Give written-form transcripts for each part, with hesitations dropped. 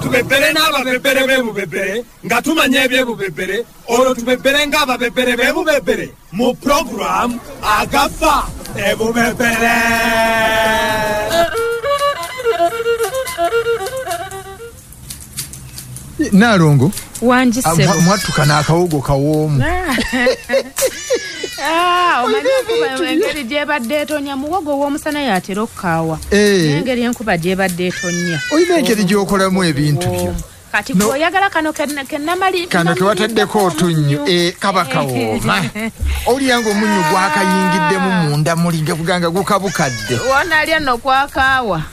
tubebere n'ababebere b'ebubebere nga tumanya ebyebubebere olwo tubebere ng'ababebere b'ebubebere mu program agafa ebubebere. Nalongo wanjise mwatuka n'akawogo kawoomu. Omanyi enkuba engeri gyebadde etonya muwogo w'omusana yatera okukaawa. Engeri enkuba gyebadde etonya. Olina engeri gy'okolamu ebintu byo. Kati oyagala kano kennamali kano kewataddeko otunnyo kaba kawooma. Olya ng'omunnyo gwakayingiddemu munda mulinga kuganga gukabukadde. Wonaalya nno kwakaawa.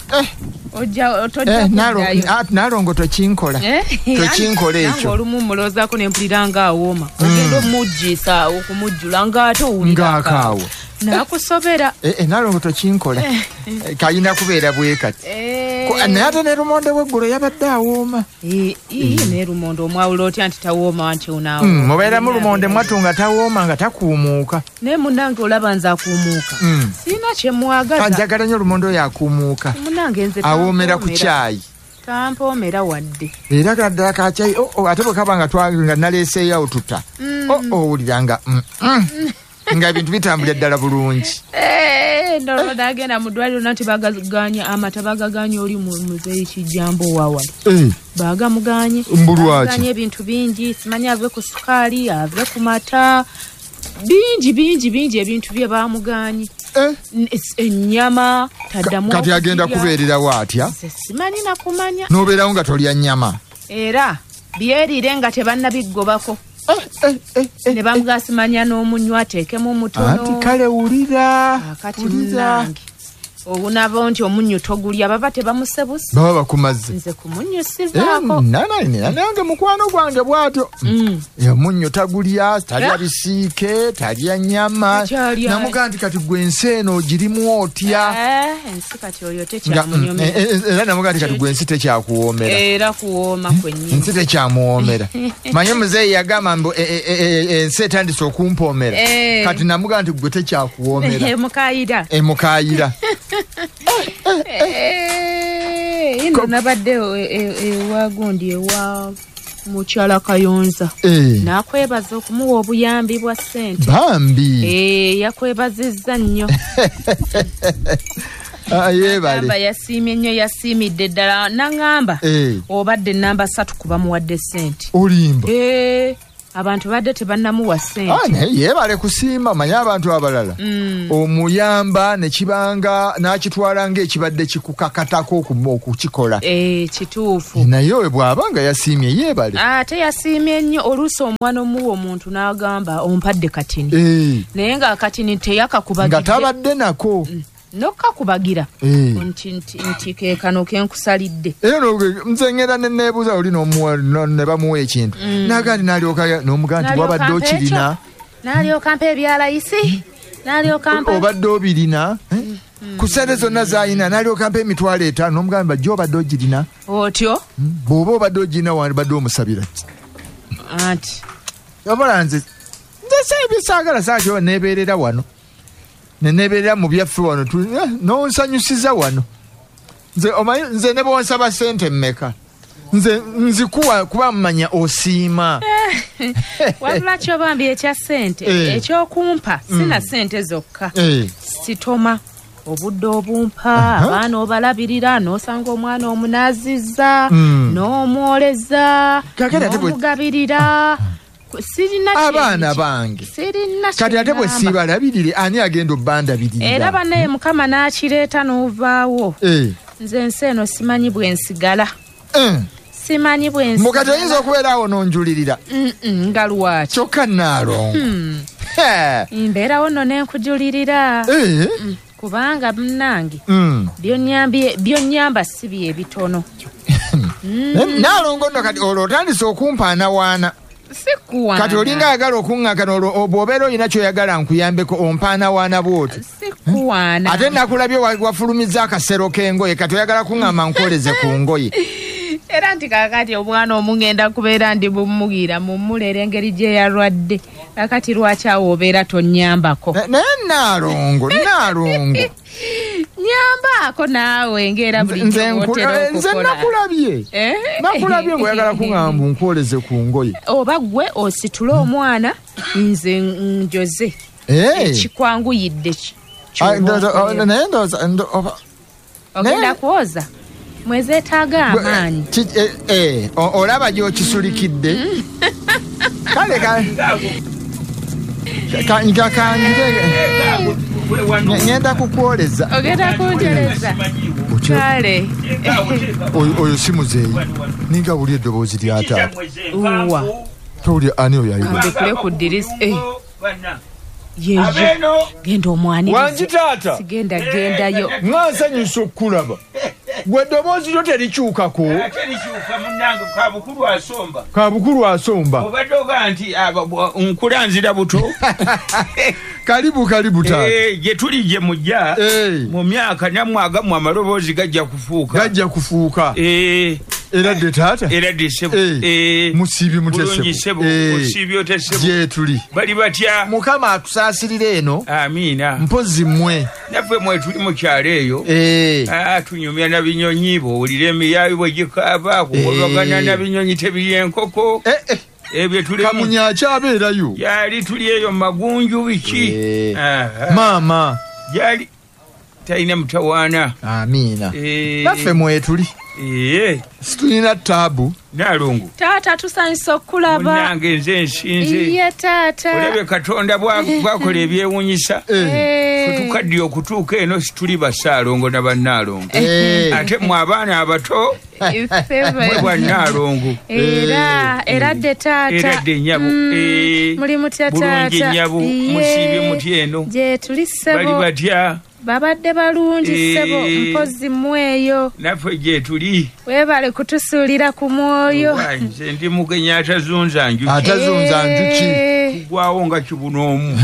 Nalongo tokinkola tokinkola ekyo olumu muloozaako nempulira ng'awooma ogenda omujjiisa okumujjula ng'ate owulirangaawo nakusobera Nalongo tokinkola kalina kubeera bwe kati naye ate ne lumonde w'eggulo yabadde awooma ne lumonde omwawula otya nti tawooma nti onaawo mubeeramu lumonde mwatu nga tawooma nga takuumuuka naye munnange olaba nze akuumuuka sirina kye mwagaza njagala nnyo lumonde oyo akuumuuka munnange nze awoomera ku caayi tampoomera wadde era kaddala ka caayi ate bwe kaba nga naleeseeyo tuta owulira nga nga ebintu bitambulira ddala bulungi. Ndolo dagenda mu ddwaliro nti bagaganya amata bagaganya oli muzeeyi Kijambo wawali. Bagamuganye. Baganye ebintu bingi simanyi ave ku sukaali ave ku mata bingi ebintu bye bamuganye. Ennyama taddamu. Kati agenda kubeerera waatya? Simanyi nakumanya. N'obeerawo nga tolya nnyama. Era byerire nga tebannabiggobako. Ne bamugasimanya n'omunnyo ateekemu mutono. Ati kale wulira. Kati munnange. Obunabo nti omunnyo togulya baba tebamusebuse. Baba bakumaze. Nze ku munnyo sivaako. Nange mukwano gwange bwatyo. Omunnyo tagulya, talya bisiike, talya nnyama. Namuga nti kati gwe ensi eno ogirimu otya. Ensi kati oyo tekyamunyomera. Era namuga nti kati gwe ensi tekyakuwoomera. Era kuwooma kwennyini. Ensi tekyamuwoomera. Manye muzeeyi yagamba mbu ensi etandise okumpoomera. Kati namuga nti gwe tekyakuwoomera. Emukaayira. Ino nabadde ewagundi ewa mukyala Kayonza nakwebaza okumuwa obuyambi bwa ssente bambi yakwebazizza nnyo yebale yasiimye nnyo yasiimidde ddala naŋŋamba obadde namba 3 kuba muwadde ssente olimba abantu badde tebannamuwa ssente naye yebale kusiima manye abantu abalala omuyamba ne kibanga n'akitwala ng'ekibadde kikukakatako okukikola kituufu naye we bw'abanga yasiimye yebale ate yasiimye nnyo oluusi omwana omuwa omuntu n'agamba ompadde katini naye ng'akatini teyakakubagidde nga tabadde nako nokkakubagira nti keekano kenkusalidde nze ngenda neneebuuza oli ne bamuwa ekintu naga nti n'alyoka n'omuga nti wabadde okirina n'alyoka mpa ebyalayisi n'alyoka mpa obadde obirina ku ssente zonna z'ayina n'alyoka mpa emitwalo 5 n'omugamba jjo obadde ogirina otyo bw'oba obadde ogirina wabadde omusabira anti obola nze seebisaagala saakyo neebeerera wano nenebeera mu byaffe wano nonsanyusiza wano nze ne bonsaba ssente mmeka nze nzikuwa kuba mmanya osiima wabula kyobambi ekya ssente ekyokumpa sina ssente zokka sitoma obudde obumpa abaana obalabirira n'osanga omwana omunaazizza n'omwoleza n'omugabirira abaana bange kati ate bwe siibalabirire ani agenda obbandabirira era banaye mukama n'akireeta n'ovaawo nze ensi eno simanyi bwensigala simanyi bwensigala mukati oyinza okubeera awo n'onjulirira nga lwaki kyokka Naalongo mbeerawo nno n'enkujulirira kubanga munnange byonnyamba si bye bitono Naalongo nno kati olwo otandise okumpaanawaana sikuwaana kati olinga ayagala okuŋŋankana olwo bw'obeera olina kyoyagala nkuyambeko ompaanawaana bw'oti sikuwaana ate nakulabye wafulumizza akasero k'engoye kati oyagala kuŋŋamba nkoleze ku ngoye era nti kakati omwana omugenda kubeera ndi bumugira mumulera engeri gye yalwadde kakati lwaki awo obeera tonnyambako naye Naalongo nyambaako naawe ngera buli nze nakulabye nakulabye ng'oyagala kuŋŋamba nkwoleze ku ngoye oba gwe ositule omwana nze njoze ekikwanguyidde naye ndowooza ogenda kwoza mwezeetaaga amaanyi olaba gy'okisulikidde kale ngenda kukwoleza ogenda kunjoleza kale oyo si muzeeyi ninga buli eddoboozi lyataata towulya ani oyo ayigandekule ku ddirisa yeyo genda omwaniriza wangi taata sigendayo ŋansanyusa okukulaba gwe eddoboozi lyo terikyukako kabukulu asomba obadde oga nti nkulanzira buto kalibu taata gye tuli gye mujja mu myaka nammwe agamu amaloboozi gajja kufuuka eradde taata eradde sebo musiibi mutesebo osiibyo tesebo gye tuli bali batya mukama akusaasirira eno amiina mpozi mmwe naffe mwe tuli mu kyalo eyo tunyumya na binyonyi bw'owulira emiyaayo bwe gikaaba kugobagana na binyonyi tebirya enkoko ebyo tulimu kamunya akyabeerayo yali tuli eyo mu magunju biki maama gyali talina mutawaana amiina naffe mwe tuli situlina taabu nalungu taata tusanyusa okukulaba munange nze nsinze ye taata olebe katonda bwakola ebyewunyisa tukaddiye okutuuka eno situli basaalongo na bannaalongo ate mwe abaana abato mwe bwannaalongo eradde taata eradde nnyabo muli mutya taata bulungi nnyabo musiibye muty eno gye tuli ssebo bali batya babadde balungi ssebo mpozi mweyo naffe gye tuli weebale kutusuulira ku mwoyo nze ndi mugenyi atazunza njuki kugwawo nga kibunoomu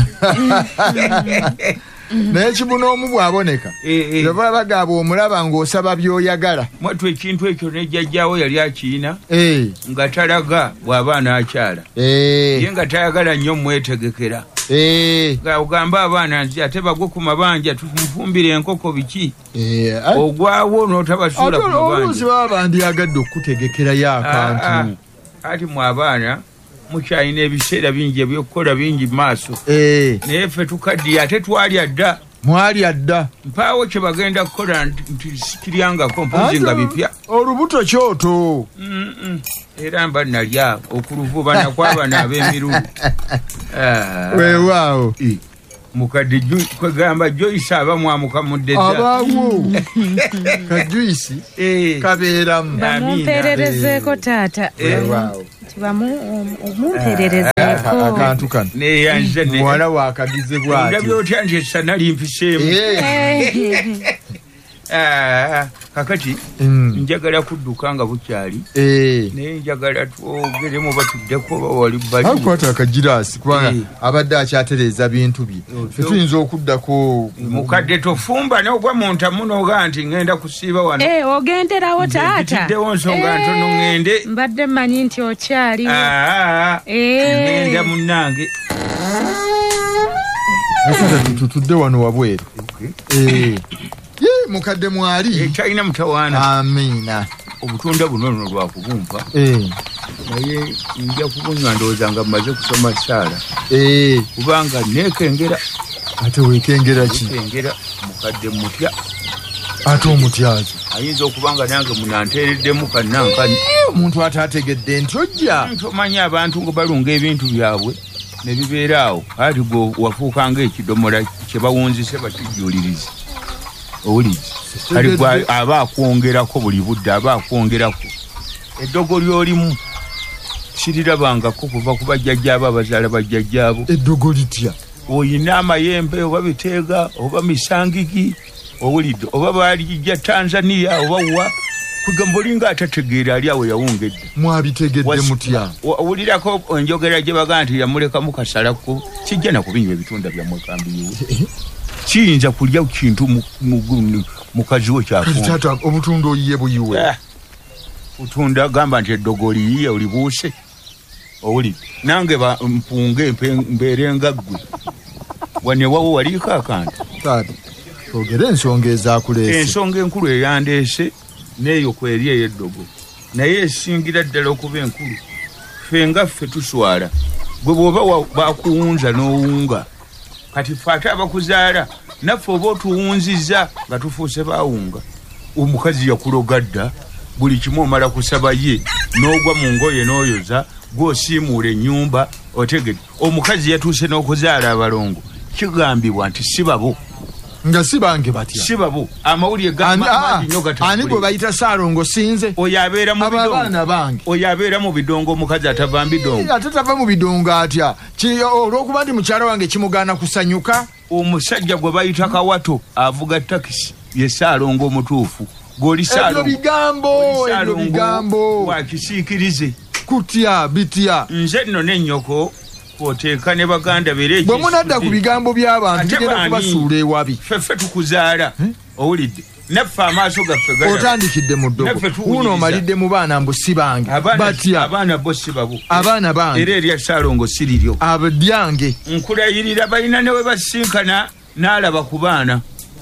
naye kibunoomu bw'aboneka baba bagaba omulaba ng'osaba by'oyagala mwatu ekintu ekyo ne jjajjaawo yali akiina nga talaga bw'aba anaakyala ye nga tayagala nnyo mwetegekera nga ogamba abaana nti ate bagwe ku mabanja tumufumbire enkoko biki ogwawo n'otabasuula ku mabanja baba bandiyagadde okutegekerayo akantu ati mu abaana mukyalina ebiseera bingi ebyokukola bingi mu maaso naye ffe tukaddiye ate twalya dda mwalya dda mpaawo kye bagenda kukola nti sikiryangako mpozi nga bipya olubuto kyoto era mba nalya okuluvuba nakwabana ab'emirulu weewaawo mukadde kwegamba Joyce abamwamuka mudde abaawo ka Joyce kabeeramu bamumpeererezeeko taata mumpeererezeeko akantu kano neyanze muwala waakagize bw'ati ndabye otya nti essana limpiseemu kakati njagala kudduka nga bukyali naye njagala twogeremu batuddeko bawali balikwata akagiraasi kubanga abadde akyatereeza bintu bye tetuyinza okuddako mukadde tofumba n'ogwa mu ntamu n'oga nti ŋŋenda kusiiba wano ogenderawo taata bitiddewo nsonga ntono ŋŋende mbadde mmanyi nti okyali ŋŋenda munnange tutudde wano wabweru mukadde mwali talina mutawaana amiina obutunda buno nno lwakubumpa naye nja kubunywa ndowooza nga mmaze kusoma saala kubanga neekengera ate weekengera ki ekengera mukadde mutya ate omutyazo ayinza okubanga nange munanteereddemu kannankani omuntu ataategedde nti ojja ntomanyi abantu nga balunga ebintu byabwe ne bibeera awo ati gwe wafuukanga ekidomola kye bawunzise bakijulirize owuliriza kale gwe aba akwongerako buli budde aba akwongerako eddogo ly'olimu sirirabangako kuva ku bajjajjaabo abazaala bajjajjaabo eddogo litya oyina amayembe oba biteega oba misangigi owulidde oba balijja Tanzania oba wa kugamba olinga atategeera ali awo yawungedde mwabitegedde mutya owulirako enjogera gye baga nti yamulekamu kasalako kijja nakubinywa ebitunda byammwe kambiyiwe kiyinza kulya kintu mukazi we kyatata obutunda oyiye buyiwe utunda gamba nti eddogo liyiye olibuuse owulidde nange mpunge mbeere nga ggwe wanewawo waliiko akantu twogere ensonga ezakuleese. Ensonga enkulu eyandeese neeyo kweri ey'eddogo naye esingira ddala okuba enkulu ffe nga ffe tuswala gwe bw'oba bakuwunza n'owunga kati ffe ate abakuzaala naffe oba otuwunzizza nga tufuuse baawunga omukazi yakulogadda buli kimu omala kusaba ye n'ogwa mu ngoye n'oyoza gw'osiimuula ennyumba otegedde omukazi yatuuse n'okuzaala abalongo kigambibwa nti si babo nga si bange batya si babo amawulire gamaanyi nnyo ani gwe bayita Saalongo sinze oyo abeera mu bidongo abaana bange oyo abeera mu bidongo omukazi atava mu bidongo ate tava mu bidongo atya olw'okuba nti mukyala wange kimugaana kusanyuka omusajja gwe bayita Kawato avuga takisi ye Saalongo omutuufu g'oli ebyo bigambo wakisiikirize kutya bitya nze nno n'ennyoko oteeka ne baganda bere bwe munadda ku bigambo by'abantu bigenda kubasuula ewabi ffeffe tukuzaala owulidde naffe amaaso gaffe otandikidde mu ddogo uno omalidde mu baana mbu si bange batya abaana bo si babo abaana bange era erya Saalongo si liryo abadyange nkulayirira balina ne we basinkana n'alaba ku baana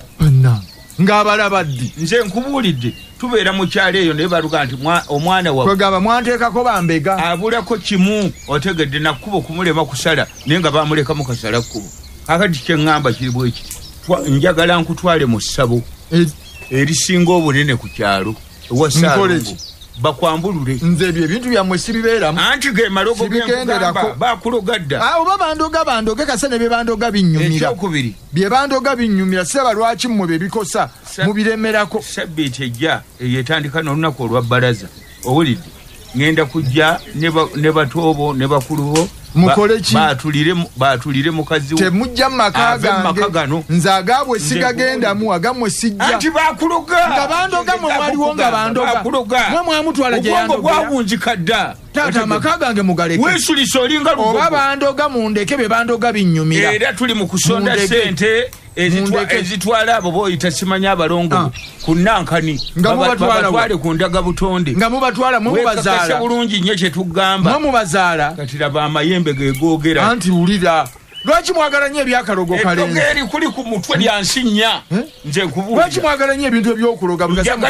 ng'abalaba ddi nze nkubuulidde tubeera mu kyalo eyo naye baluga nti omwana wawe kwegamba mwanteekako bambega abulako kimu otegedde nakkubo kumulema kusala naye nga bamulekamu kasala kkubo kakati kyeŋŋamba kiri bwe kiti njagala nkutwale mu ssabo erisinga obunene ku kyalo ewa Saalongo bakwambulule nze ebyo ebintu byammwe sibibeeramu anti ge malogo genkugamba bakulogadda oba bandoge kase ne bye bandoga binnyumira ekyokubiri bye bandoga binnyumira seba lwaki mmwe bye bikosa mubiremerako sabbiiti ejja eyetandika n'olunaku olwa bbalaza owulidde ŋŋenda kujja ne batoobo ne bakulubo mukole ki baatulire mukazi temujja mu maka gange nze agaabwe sigagendamu agammwe sijja anti bakuloga nga bandoga mwe mwaliwo nga bandoga mwe mwamutwala gye yandogera bwabunjika dda taata amaka gange mugaleke weesulisa olinga lugogo oba bandoga mundeke bye bandoga binnyumira era tuli mu kusonda ssente ezitwala abo boyita simanya abalongo ku Nankani nga mubatwale ku ndaga butonde nga mubatwala mubazaala bulungi nnyo kye tugamba mubazaala kati laba amayembe gegoogera anti wulira lwaki mwagala nnyo ebyakalogo kalenzi eri kuli ku mutwe lyansi nnya nze nkubuulira lwaki mwagala nnyo ebintu ebyokuloga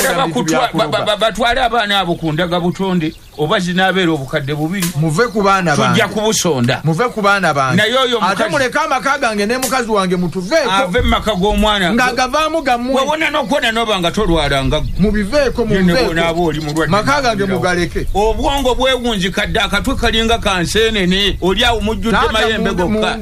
batwale abaana abo ku ndaga butonde oba zinaabeera obukadde bubiri muve ku baana bange tujja kubusonda muve ku baana bange naye oyo ate muleke amaka gange ne mukazi wange mutuveeko ave mu maka g'omwana ng'agavaamu gammwe wewona n'okuwona noba nga tolwalanga mubiveeko muveeko oli mulwadde maka gange mugaleke obwongo bwewunzikadde akatwe kalinga kanseenene oli awo mujjudde mayembe gokka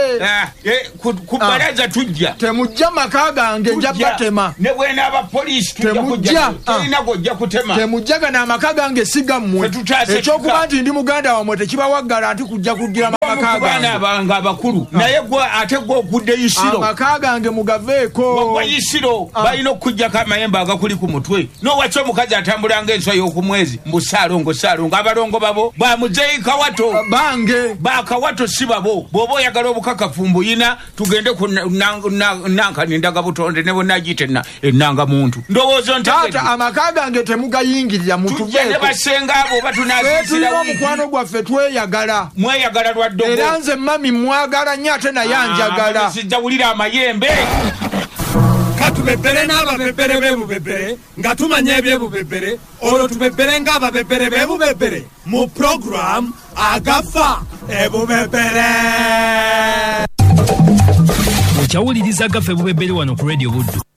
ku bbalaza tujja temujja maka gange nja batema ne bwenaaba poliisi tujja kujja tolina gojja kutema temujja gana amaka gange sigammwe ekyokuba nti ndi muganda wamwe tekibawaggala nti kujja kugira amaka gange abange abakulu naye gwe ate gwe okudde isiro amaka gange mugaveeko wagwa isiro balina okugjako amayembe agakuli ku mutwe nowaki omukazi atambulanga enswa y'okumwezi mbu Saalongo abalongo babo bamuzeeyi Kawato bange bakawato si babo bw'oba oyagala obukakafu mbuyina tugende ku Nankani ndaga butonde ne bonnagiyita ennanga muntu ndowooza taata amaka gange temugayingirira mutuveeko basenga abo batulina omukwano gwaffe tweyagala mweyagala lwaddogo era nze mami mwagala nnyo ate naye anjagala sijjawulira amayembe katubebere n'ababebere b'ebubebere nga tumanya ebyebubebere olwo tubebere ng'ababebere b'ebubebere mu program agafa ebubebere okyawuliriza agafa ebubebere wano ku Radio Buddu.